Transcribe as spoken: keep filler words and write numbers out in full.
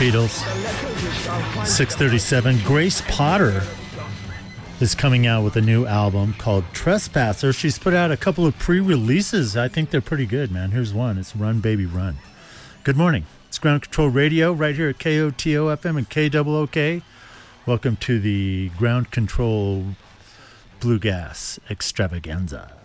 Beatles. six thirty-seven. Grace Potter is coming out with a new album called Trespasser. She's put out a couple of pre-releases. I think they're pretty good, man. Here's one. It's Run Baby Run. Good morning. It's Ground Control Radio right here at K O T O F M and K O O K. Welcome to the Ground Control Blue Gas Extravaganza.